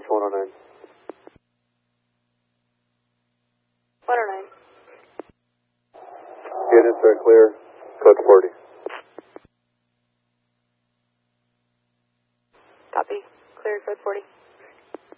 109. 109. Units are clear. Code 40. Copy. Clear, code 40.